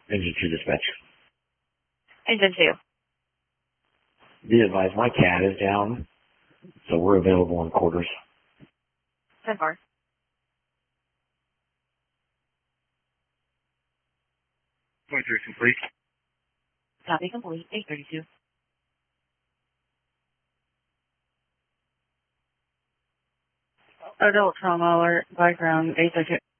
Engine 2 dispatch. Engine 2. Be advised, my cat is down, so we're available in quarters. 10-4. Complete. Copy complete. 832. Adult trauma alert. Background 832.